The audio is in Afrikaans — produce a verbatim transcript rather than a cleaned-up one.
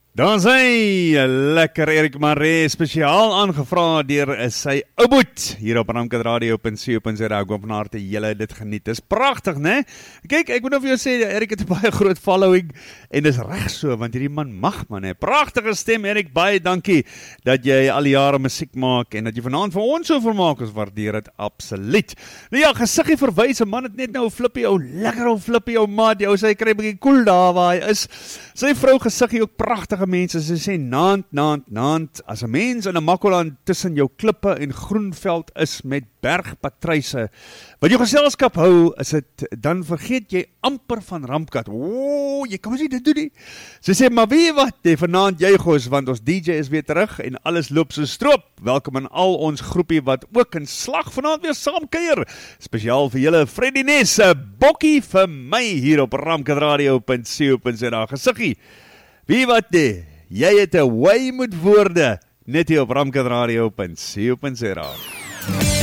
Dan sy, lekker Erik Maree, spesiaal aangevra deur sy ouboet hier op Ramkat Radio op C O P Ek hoop van harte julle dit geniet. Dis pragtig, né? Kyk, ek moet nou vir jou sê, Erik het 'n baie groot following en dis reg so, want hierdie man mag man, hè. Pragtige stem, Erik, baie dankie dat jy al die jare musiek maak en dat jy vanaand vir ons so vermaak, ons waardeer dit absoluut. Nou ja, gesiggie verwys, 'n man het net nou 'n flippie, ou lekker ou flippie, ou maat, jou sy kry 'n bietjie koel daar waar hy is. Sy vrou gesiggie ook pragtige mense, sy sê naand, naand, naand, as 'n mens in 'n Makkoland tussen jou klippe en groenveld is met bergpatryse, wat jou geselskap hou, is dit, dan vergeet jy amper van Ramkat. O, jy kan mos nie dit doen nie. Sy sê, maar weet jy wat, die vanaand juig ons, want ons D J is weer terug en alles loop so stroop. Welkom aan al ons groepie wat ook in slag vanaand weer saam kuier. Spesiaal vir julle Freddie Ness, 'n bokkie vir my hier op Ramkat Radio op C O P Za. Gesiggie, wie wat die? Jy het 'n wy met woorde, net hier op Ramkat Radio op C O P Za.